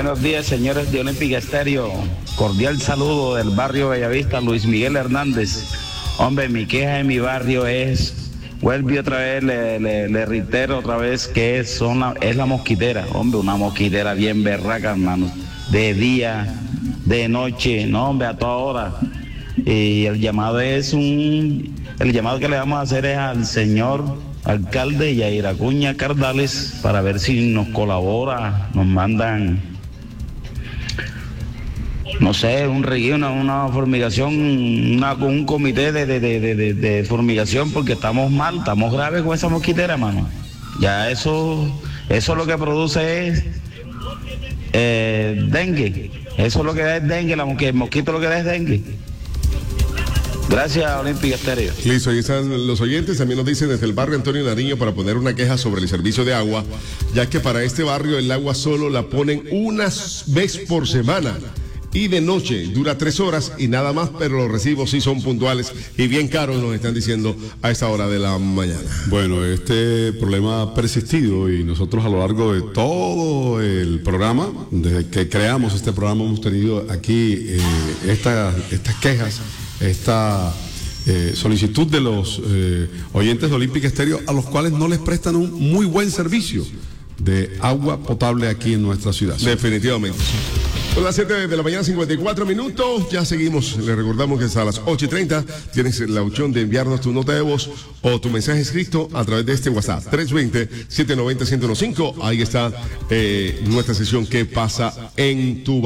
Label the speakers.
Speaker 1: Buenos días, señores de Olímpica Estéreo. Cordial saludo del barrio Bellavista, Luis Miguel Hernández. Hombre, mi queja en mi barrio vuelve otra vez, le reitero otra vez que es la mosquitera. Hombre, una mosquitera bien berraca, hermano. De día, de noche, no, hombre, a toda hora. Y el llamado que le vamos a hacer es al señor alcalde Yair Acuña Cardales para ver si nos colabora, nos mandan, no sé, una fumigación, un comité de fumigación, porque estamos mal, estamos graves con esa mosquitera, mano. Ya eso lo que produce es dengue. Eso es lo que da es dengue, el mosquito lo que da es dengue. Gracias, Olímpica Estéreo.
Speaker 2: Listo, ahí están los oyentes. También nos dicen desde el barrio Antonio Nariño para poner una queja sobre el servicio de agua, ya que para este barrio el agua solo la ponen una vez por semana. Y de noche dura 3 horas y nada más, pero los recibos sí son puntuales y bien caros, nos están diciendo a esta hora de la mañana.
Speaker 3: Bueno, este problema ha persistido y nosotros a lo largo de todo el programa, desde que creamos este programa, hemos tenido aquí estas quejas, esta solicitud de los oyentes de Olímpica Estéreo, a los cuales no les prestan un muy buen servicio de agua potable aquí en nuestra ciudad.
Speaker 2: Definitivamente. Son las 7 de la mañana, 54 minutos. Ya seguimos. Les recordamos que hasta las 8:30 tienes la opción de enviarnos tu nota de voz o tu mensaje escrito a través de este WhatsApp. 320-790-1015. Ahí está nuestra sesión. ¿Qué pasa en tu